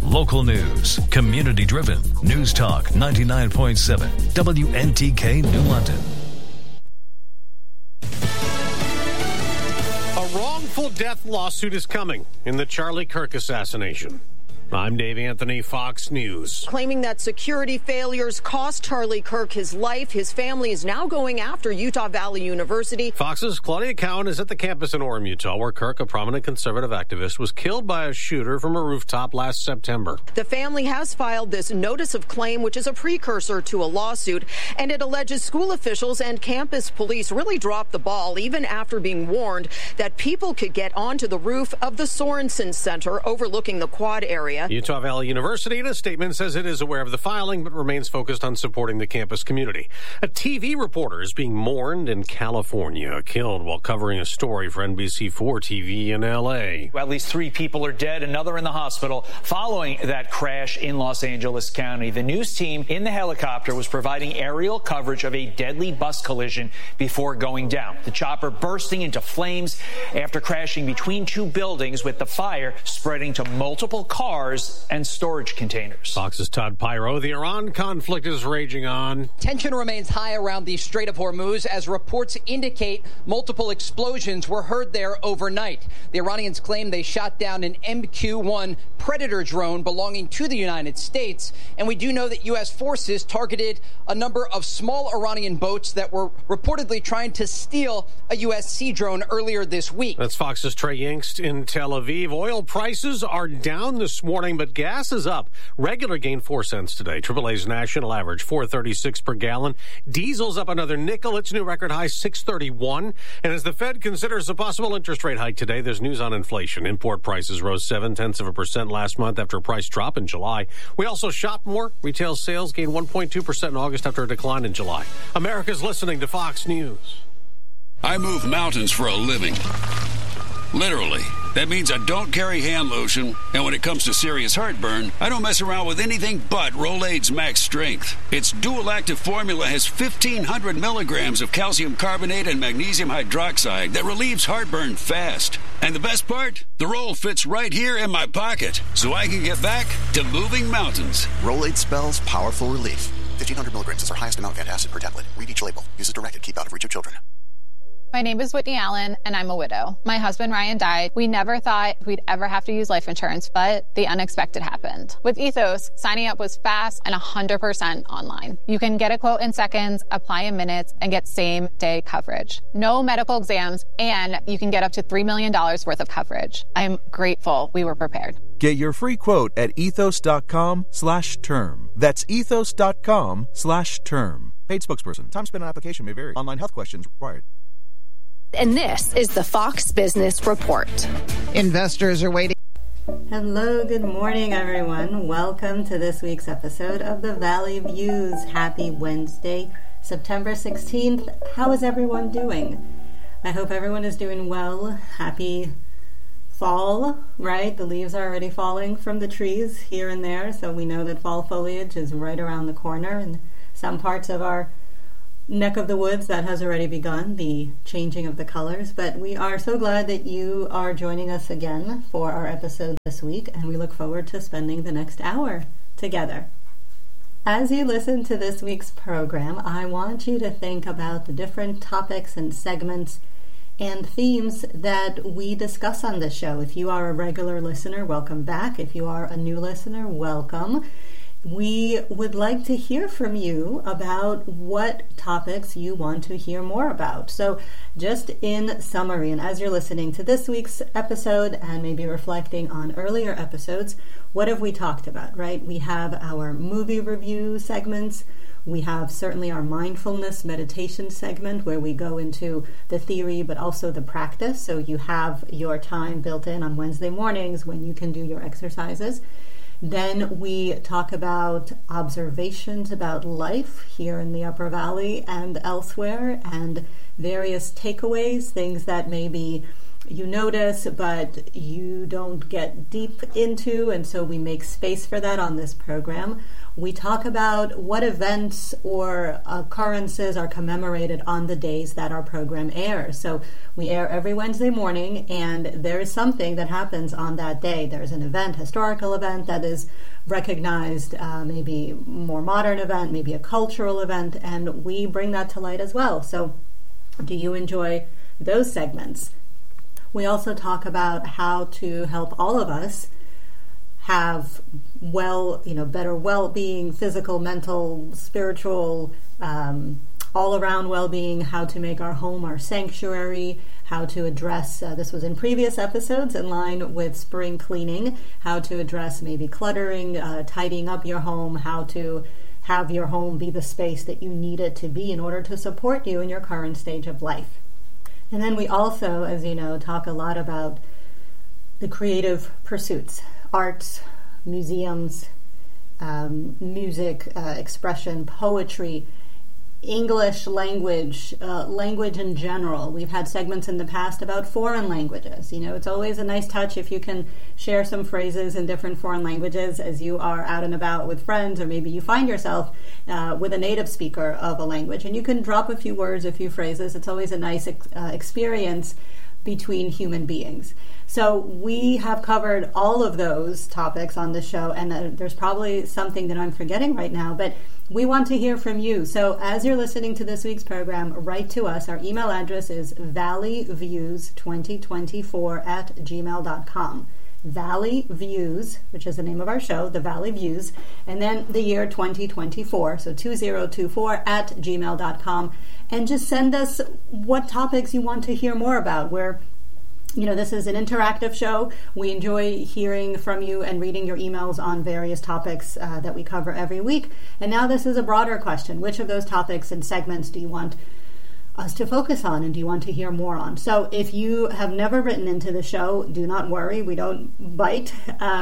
Local news, community-driven. News Talk 99.7, WNTK New London. A wrongful death lawsuit is coming in the Charlie Kirk assassination. I'm Dave Anthony, Fox News. Claiming that security failures cost Charlie Kirk his life. His family is now going after Utah Valley University. Fox's Claudia Cowan is at the campus in Orem, Utah, where Kirk, a prominent conservative activist, was killed by a shooter from a rooftop last September. The family has filed this notice of claim, which is a precursor to a lawsuit, and it alleges school officials and campus police really dropped the ball, even after being warned that people could get onto the roof of the Sorensen Center overlooking the quad area. Utah Valley University, in a statement, says it is aware of the filing, but remains focused on supporting the campus community. A TV reporter is being mourned in California, killed while covering a story for NBC4 TV in L.A. At least 3 people are dead, another in the hospital following that crash in Los Angeles County. The news team in the helicopter was providing aerial coverage of a deadly bus collision before going down. The chopper bursting into flames after crashing between 2 buildings, with the fire spreading to multiple cars and storage containers. Fox's Todd Pyro. The Iran conflict is raging on. Tension remains high around the Strait of Hormuz as reports indicate multiple explosions were heard there overnight. The Iranians claim they shot down an MQ-1 Predator drone belonging to the United States. And we do know that U.S. forces targeted a number of small Iranian boats that were reportedly trying to steal a U.S. Sea drone earlier this week. That's Fox's Trey Yingst in Tel Aviv. Oil prices are down this morning, but gas is up. Regular gained 4 cents today. AAA's national average $4.36 per gallon. Diesel's up another nickel. Its new record high $6.31. And as the Fed considers a possible interest rate hike today, there's news on inflation. Import prices rose 0.7% last month after a price drop in July. We also shop more. Retail sales gained 1.2% in August after a decline in July. America's listening to Fox News. I move mountains for a living. Literally. That means I don't carry hand lotion, and when it comes to serious heartburn, I don't mess around with anything but Rolaids Max Strength. Its dual-active formula has 1,500 milligrams of calcium carbonate and magnesium hydroxide that relieves heartburn fast. And the best part? The roll fits right here in my pocket, so I can get back to moving mountains. Rolaids spells powerful relief. 1,500 milligrams is our highest amount of antacid per tablet. Read each label. Use as directed. Keep out of reach of children. My name is Whitney Allen, and I'm a widow. My husband, Ryan, died. We never thought we'd ever have to use life insurance, but the unexpected happened. With Ethos, signing up was fast and 100% online. You can get a quote in seconds, apply in minutes, and get same-day coverage. No medical exams, and you can get up to $3 million worth of coverage. I'm grateful we were prepared. Get your free quote at ethos.com/term. That's ethos.com/term. Paid spokesperson. Time spent on application may vary. Online health questions required. And this is the Fox Business Report. Investors are waiting. Hello, good morning, everyone. Welcome to this week's episode of the Valley Views. Happy Wednesday, September 16th. How is everyone doing? I hope everyone is doing well. Happy fall, right? The leaves are already falling from the trees here and there, so we know that fall foliage is right around the corner. And some parts of our neck of the woods that has already begun, the changing of the colors. But we are so glad that you are joining us again for our episode this week, and we look forward to spending the next hour together. As you listen to this week's program, I want you to think about the different topics and segments and themes that we discuss on this show. If you are a regular listener, welcome back. If you are a new listener, welcome. We would like to hear from you about what topics you want to hear more about. So just in summary, and as you're listening to this week's episode and maybe reflecting on earlier episodes, what have we talked about, right? We have our movie review segments. We have certainly our mindfulness meditation segment where we go into the theory but also the practice. So you have your time built in on Wednesday mornings when you can do your exercises. Then we talk about observations about life here in the Upper Valley and elsewhere, and various takeaways, things that maybe you notice but you don't get deep into, and so we make space for that on this program. we talk about what events or occurrences are commemorated on the days that our program airs. So we air every Wednesday morning, and there is something that happens on that day. There's an event, historical event that is recognized, maybe more modern event, maybe a cultural event, and we bring that to light as well. So do you enjoy those segments? We also talk about how to help all of us have better well-being, physical, mental, spiritual, all-around well-being, how to make our home our sanctuary, how to address, this was in previous episodes in line with spring cleaning, how to address maybe cluttering, tidying up your home, how to have your home be the space that you need it to be in order to support you in your current stage of life. And then we also, as you know, talk a lot about the creative pursuits, arts, museums, music, expression, poetry, English language, language in general. We've had segments in the past about foreign languages. It's always a nice touch if you can share some phrases in different foreign languages as you are out and about with friends, or maybe you find yourself with a native speaker of a language, and you can drop a few words, a few phrases. It's always a nice experience between human beings. So we have covered all of those topics on the show, and there's probably something that I'm forgetting right now, but we want to hear from you. So as you're listening to this week's program, write to us. Our email address is valleyviews2024@gmail.com. Valley Views, which is the name of our show, the Valley Views, and then the year 2024, so 2024@gmail.com. And just send us what topics you want to hear more about. This is an interactive show. We enjoy hearing from you and reading your emails on various topics that we cover every week. And now this is a broader question. Which of those topics and segments do you want us to focus on, and do you want to hear more on? So if you have never written into the show, do not worry. We don't bite.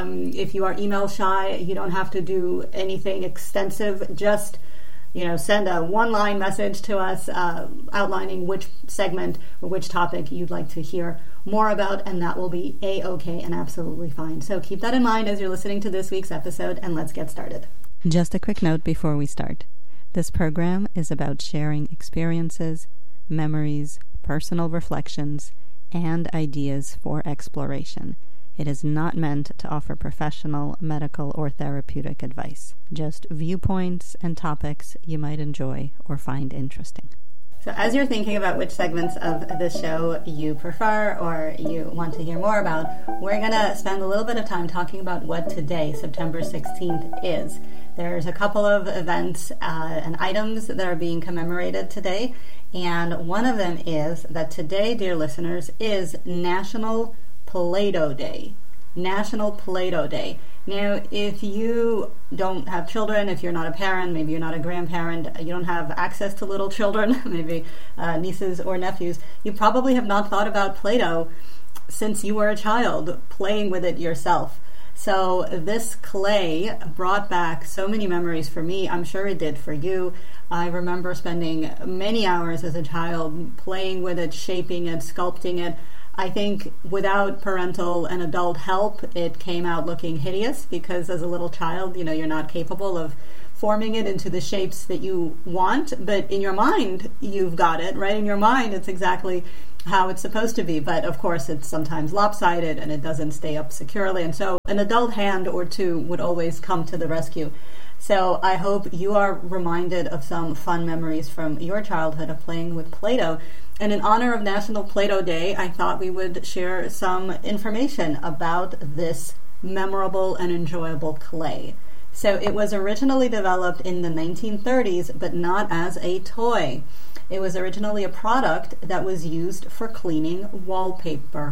If you are email shy, you don't have to do anything extensive. Just send a one-line message to us outlining which segment or which topic you'd like to hear more about, and that will be A-OK and absolutely fine. So keep that in mind as you're listening to this week's episode, and let's get started. Just a quick note before we start. This program is about sharing experiences, memories, personal reflections, and ideas for exploration. It is not meant to offer professional, medical, or therapeutic advice. Just viewpoints and topics you might enjoy or find interesting. So as you're thinking about which segments of the show you prefer or you want to hear more about, we're going to spend a little bit of time talking about what today, September 16th, is. There's a couple of events and items that are being commemorated today, and one of them is that today, dear listeners, is National Play-Doh Day. National Play-Doh Day. Now, if you don't have children, if you're not a parent, maybe you're not a grandparent, you don't have access to little children, maybe nieces or nephews, you probably have not thought about Play-Doh since you were a child, playing with it yourself. So this clay brought back so many memories for me. I'm sure it did for you. I remember spending many hours as a child playing with it, shaping it, sculpting it. I think without parental and adult help, it came out looking hideous because as a little child, you're not capable of forming it into the shapes that you want, but in your mind, you've got it, right? In your mind, it's exactly how it's supposed to be, but of course, it's sometimes lopsided and it doesn't stay up securely, and so an adult hand or two would always come to the rescue. So I hope you are reminded of some fun memories from your childhood of playing with Play-Doh. And in honor of National Play-Doh Day, I thought we would share some information about this memorable and enjoyable clay. So it was originally developed in the 1930s, but not as a toy. It was originally a product that was used for cleaning wallpaper.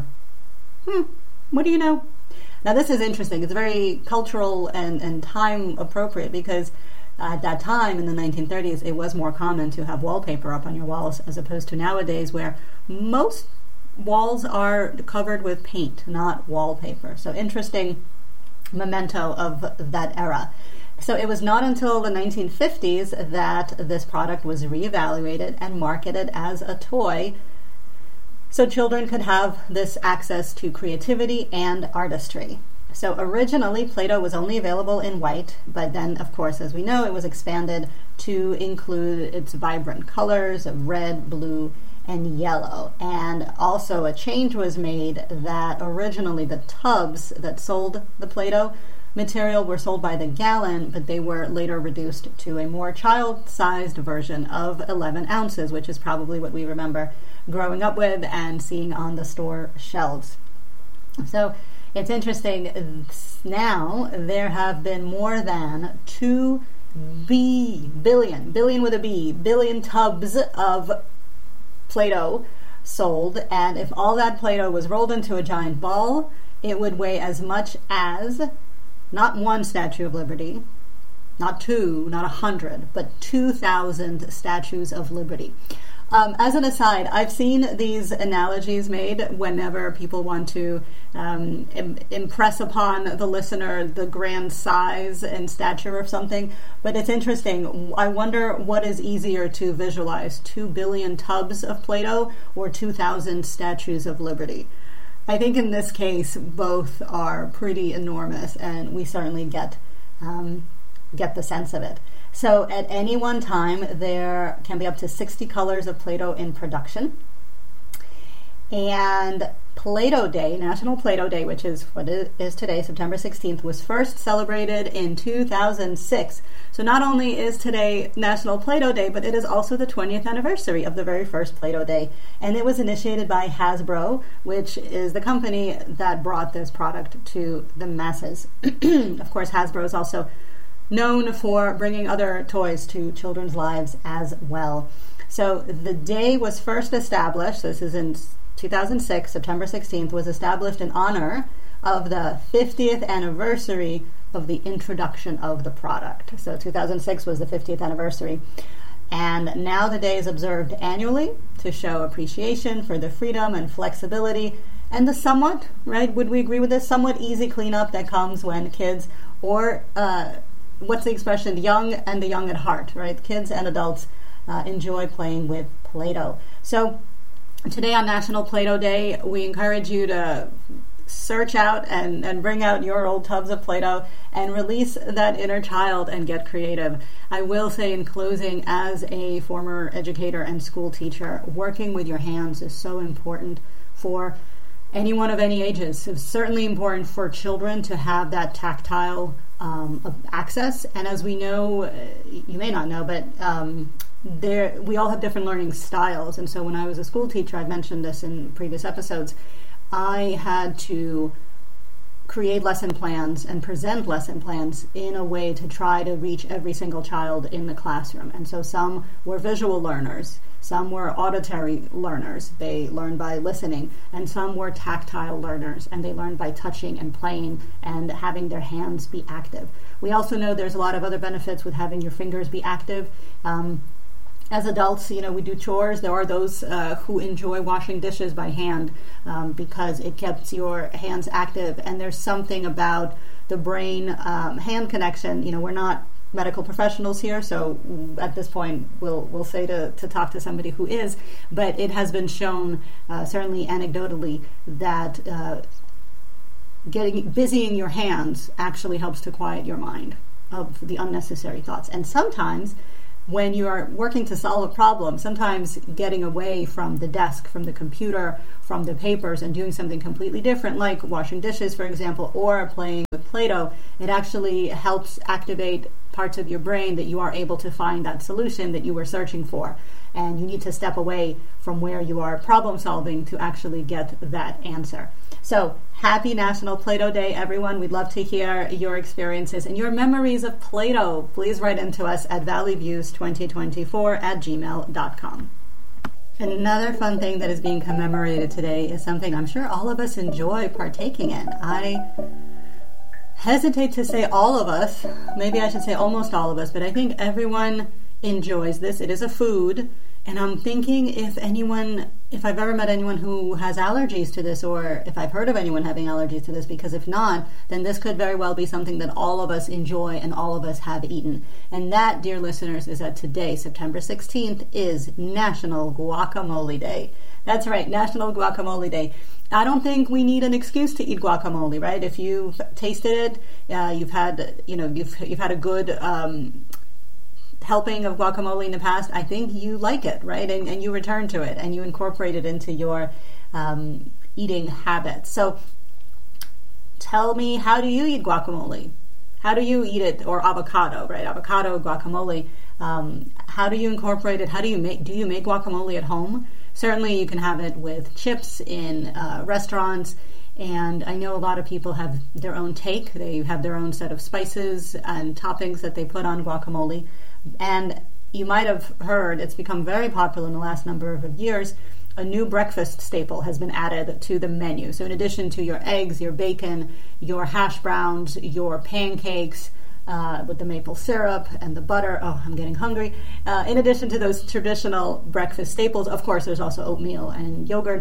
What do you know? Now this is interesting. It's very cultural and time appropriate because at that time in the 1930s it was more common to have wallpaper up on your walls as opposed to nowadays where most walls are covered with paint, not wallpaper. So interesting memento of that era. So it was not until the 1950s that this product was reevaluated and marketed as a toy so children could have this access to creativity and artistry. So originally, Play-Doh was only available in white, but then, of course, as we know, it was expanded to include its vibrant colors of red, blue, and yellow. And also a change was made that originally the tubs that sold the Play-Doh material were sold by the gallon, but they were later reduced to a more child-sized version of 11 ounces, which is probably what we remember growing up with and seeing on the store shelves. So it's interesting, now there have been more than 2 billion tubs of Play-Doh sold, and if all that Play-Doh was rolled into a giant ball, it would weigh as much as not one Statue of Liberty, not 2, not 100, but 2,000 Statues of Liberty. As an aside, I've seen these analogies made whenever people want to impress upon the listener the grand size and stature of something. But it's interesting. I wonder what is easier to visualize, 2 billion tubs of Play-Doh or 2,000 Statues of Liberty. I think in this case, both are pretty enormous, and we certainly get the sense of it. So at any one time, there can be up to 60 colors of Play-Doh in production. And Play-Doh Day, National Play-Doh Day, which is what it is today, September 16th, was first celebrated in 2006. So not only is today National Play-Doh Day, but it is also the 20th anniversary of the very first Play-Doh Day. And it was initiated by Hasbro, which is the company that brought this product to the masses. Of course, Hasbro is also known for bringing other toys to children's lives as well. So the day was first established, this is in 2006, September 16th, was established in honor of the 50th anniversary of the introduction of the product. So 2006 was the 50th anniversary. And now the day is observed annually to show appreciation for the freedom and flexibility and the somewhat, right, would we agree with this, somewhat easy cleanup that comes when kids or what's the expression? The young at heart, right? Kids and adults enjoy playing with Play-Doh. So today on National Play-Doh Day, we encourage you to search out and bring out your old tubs of Play-Doh and release that inner child and get creative. I will say in closing, as a former educator and school teacher, working with your hands is so important for anyone of any ages. It's certainly important for children to have that tactile access. And as we know, you may not know, but we all have different learning styles. And so when I was a school teacher, I've mentioned this in previous episodes, I had to create lesson plans and present lesson plans in a way to try to reach every single child in the classroom. And so some were visual learners, some were auditory learners, they learned by listening, and some were tactile learners, and they learned by touching and playing and having their hands be active. We also know there's a lot of other benefits with having your fingers be active. As adults, we do chores. There are those who enjoy washing dishes by hand because it keeps your hands active. And there's something about the brain-hand connection. We're not medical professionals here, so at this point we'll say to talk to somebody who is. But it has been shown, certainly anecdotally, that busying your hands actually helps to quiet your mind of the unnecessary thoughts. And sometimes when you are working to solve a problem, sometimes getting away from the desk, from the computer, from the papers, and doing something completely different, like washing dishes, for example, or playing with Play-Doh, it actually helps activate parts of your brain that you are able to find that solution that you were searching for. And you need to step away from where you are problem solving to actually get that answer. So, happy National Play-Doh Day, everyone. We'd love to hear your experiences and your memories of Play-Doh. Please write into us at valleyviews2024@gmail.com. Another fun thing that is being commemorated today is something I'm sure all of us enjoy partaking in. I hesitate to say all of us, maybe I should say almost all of us, but I think everyone enjoys this. It is a food, and I'm thinking if I've ever met anyone who has allergies to this, or if I've heard of anyone having allergies to this, because if not, then this could very well be something that all of us enjoy and all of us have eaten. And that, dear listeners, is that today, September 16th, is National Guacamole Day. That's right, National Guacamole Day. I don't think we need an excuse to eat guacamole, right? If you've tasted it, you've had a good helping of guacamole in the past, I think you like it, right? And you return to it and you incorporate it into your eating habits. So tell me, how do you eat guacamole? How do you eat it? Or avocado, right? Avocado, guacamole. How do you incorporate it? Do you make guacamole at home? Certainly you can have it with chips in restaurants, and I know a lot of people have their own take. They have their own set of spices and toppings that they put on guacamole. And you might have heard, it's become very popular in the last number of years, a new breakfast staple has been added to the menu. So in addition to your eggs, your bacon, your hash browns, your pancakes, with the maple syrup and the butter. Oh, I'm getting hungry. In addition to those traditional breakfast staples, of course, there's also oatmeal and yogurt.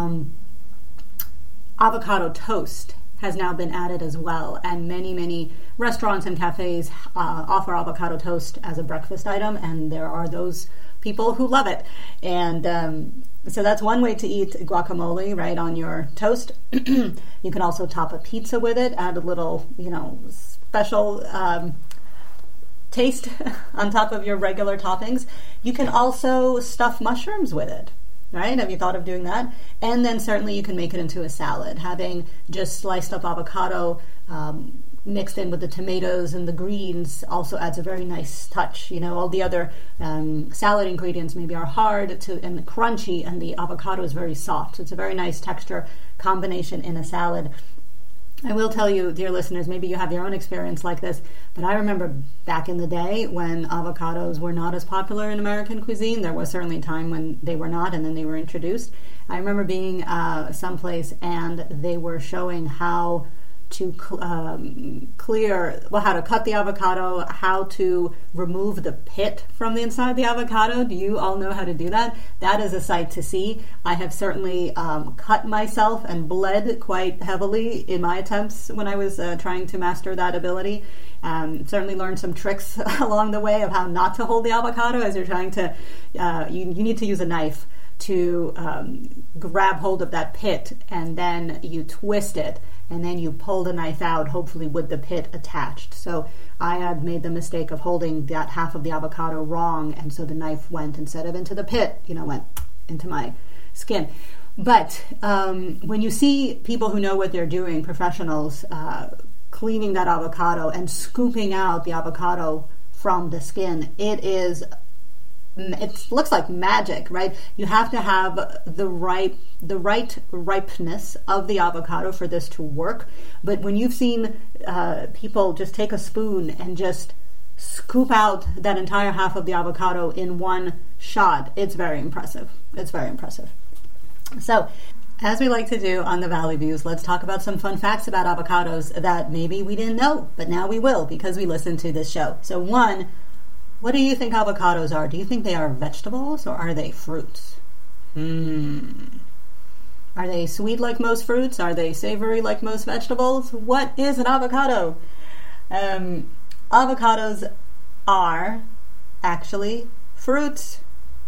Avocado toast has now been added as well, and many restaurants and cafes offer avocado toast as a breakfast item, and there are those people who love it. And so that's one way to eat guacamole, right, on your toast. You can also top a pizza with it, add a little, special taste on top of your regular toppings. You can also stuff mushrooms with it, right? Have you thought of doing that? And then certainly you can make it into a salad. Having just sliced up avocado mixed in with the tomatoes and the greens also adds a very nice touch. All the other salad ingredients maybe are hard and crunchy, and the avocado is very soft. It's a very nice texture combination in a salad. I will tell you, dear listeners, maybe you have your own experience like this, but I remember back in the day when avocados were not as popular in American cuisine. There was certainly a time when they were not, and then they were introduced. I remember being someplace and they were showing how to how to cut the avocado, how to remove the pit from the inside of the avocado. Do you all know how to do that? That is a sight to see. I have certainly cut myself and bled quite heavily in my attempts when I was trying to master that ability. Certainly learned some tricks along the way of how not to hold the avocado as you're trying to, you need to use a knife to grab hold of that pit, and then you twist it, and then you pull the knife out, hopefully with the pit attached. So I had made the mistake of holding that half of the avocado wrong, and so the knife went, instead of into the pit, went into my skin. But when you see people who know what they're doing, professionals, cleaning that avocado and scooping out the avocado from the skin, it looks like magic, right? You have to have the right ripeness of the avocado for this to work. But when you've seen people just take a spoon and just scoop out that entire half of the avocado in one shot, it's very impressive. It's very impressive. So, as we like to do on the Valley Views, let's talk about some fun facts about avocados that maybe we didn't know, but now we will because we listened to this show. So one, what do you think avocados are? Do you think they are vegetables or are they fruits? Are they sweet like most fruits? Are they savory like most vegetables? What is an avocado? Avocados are actually fruits.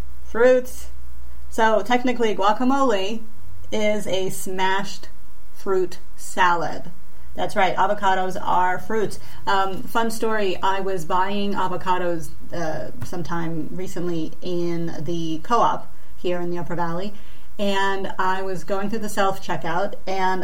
So technically guacamole is a smashed fruit salad. That's right, avocados are fruits. Fun story, I was buying avocados sometime recently in the co-op here in the Upper Valley, and I was going through the self-checkout, and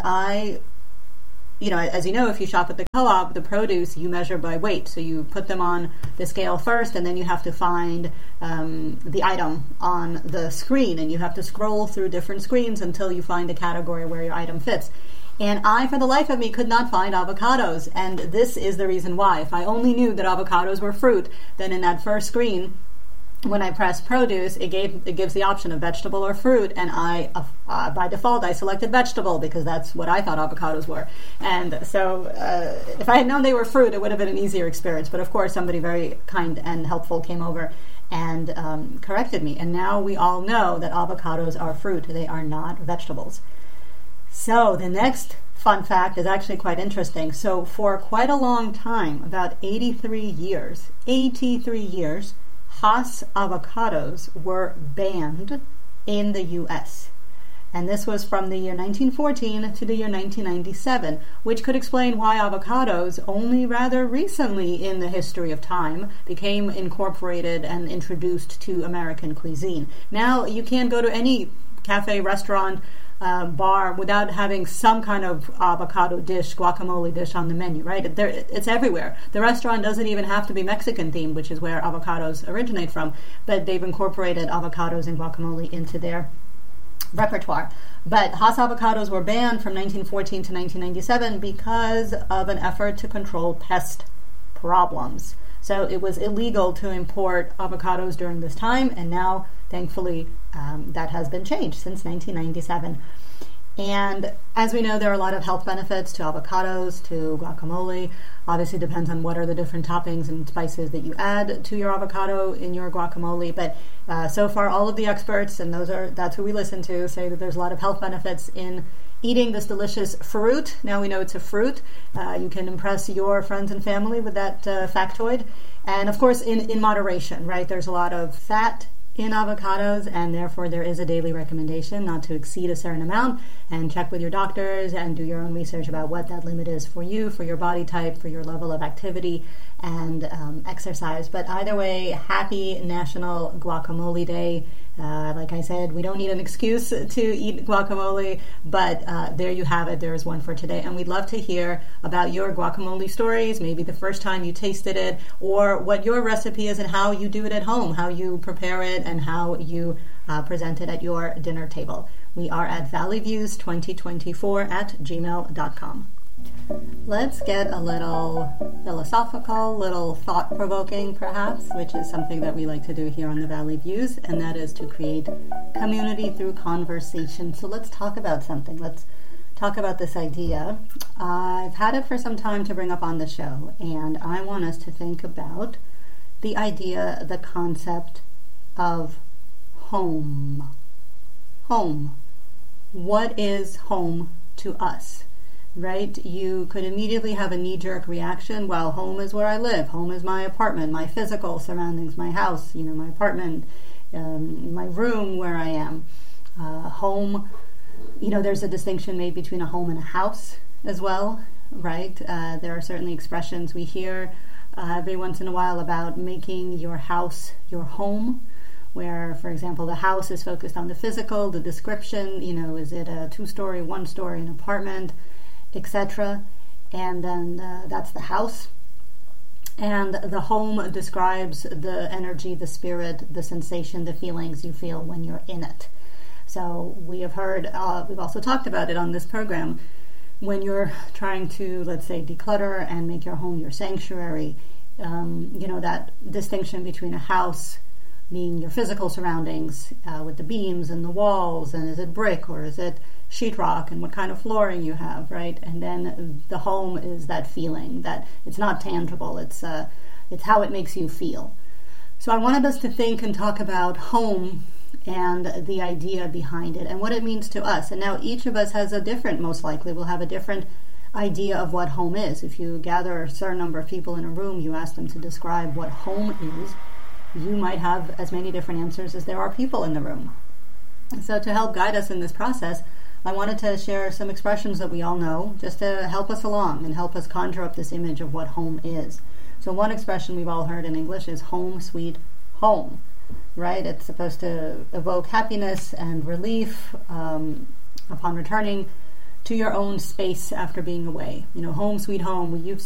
as you know, if you shop at the co-op, the produce you measure by weight. So you put them on the scale first, and then you have to find the item on the screen, and you have to scroll through different screens until you find a category where your item fits. And I, for the life of me, could not find avocados, and this is the reason why. If I only knew that avocados were fruit, then in that first screen, when I press produce, it gives the option of vegetable or fruit, and I, by default, I selected vegetable because that's what I thought avocados were. And so if I had known they were fruit, it would have been an easier experience. But of course, somebody very kind and helpful came over and corrected me. And now we all know that avocados are fruit. They are not vegetables. So the next fun fact is actually quite interesting. So for quite a long time, about 83 years, Hass avocados were banned in the U.S. And this was from the year 1914 to the year 1997, which could explain why avocados only rather recently in the history of time became incorporated and introduced to American cuisine. Now you can't go to any cafe, restaurant, bar without having some kind of avocado dish, guacamole dish on the menu, right? It's everywhere. The restaurant doesn't even have to be Mexican themed, which is where avocados originate from, but they've incorporated avocados and guacamole into their repertoire. But Hass avocados were banned from 1914 to 1997 because of an effort to control pest problems. So it was illegal to import avocados during this time, and now, thankfully, that has been changed since 1997. And as we know, there are a lot of health benefits to avocados, to guacamole. Obviously, depends on what are the different toppings and spices that you add to your avocado in your guacamole. But so far, all of the experts, and that's who we listen to, say that there's a lot of health benefits in eating this delicious fruit. Now we know it's a fruit. You can impress your friends and family with that factoid. And of course, in moderation, right? There's a lot of fat in avocados, and therefore there is a daily recommendation not to exceed a certain amount, and check with your doctors and do your own research about what that limit is for you, for your body type, for your level of activity and exercise. But either way, happy National Guacamole Day. Like I said, we don't need an excuse to eat guacamole, but there you have it. There is one for today. And we'd love to hear about your guacamole stories, maybe the first time you tasted it, or what your recipe is and how you do it at home, how you prepare it, and how you present it at your dinner table. We are at valleyviews2024@gmail.com. Let's get a little philosophical, little thought-provoking perhaps, which is something that we like to do here on the Valley Views, and that is to create community through conversation. So let's talk about something. Let's talk about this idea. I've had it for some time to bring up on the show, and I want us to think about the idea, the concept of home. Home. What is home to us? Right? You could immediately have a knee-jerk reaction. Well, home is where I live. Home is my apartment, my physical surroundings, my house, my apartment, my room where I am. Home, there's a distinction made between a home and a house as well, right? There are certainly expressions we hear every once in a while about making your house your home, where, for example, the house is focused on the physical, the description, is it a 2-story, 1-story, an apartment, etc. And then that's the house. And the home describes the energy, the spirit, the sensation, the feelings you feel when you're in it. So we have heard, we've also talked about it on this program, when you're trying to, let's say, declutter and make your home your sanctuary, that distinction between a house being your physical surroundings with the beams and the walls, and is it brick or is it sheetrock, and what kind of flooring you have, right? And then the home is that feeling that it's not tangible, it's how it makes you feel. So I wanted us to think and talk about home and the idea behind it and what it means to us. And now each of us has most likely will have a different idea of what home is. If you gather a certain number of people in a room, you ask them to describe what home is, you might have as many different answers as there are people in the room. So to help guide us in this process, I wanted to share some expressions that we all know just to help us along and help us conjure up this image of what home is. So one expression we've all heard in English is home sweet home, right? It's supposed to evoke happiness and relief upon returning to your own space after being away. Home sweet home. We use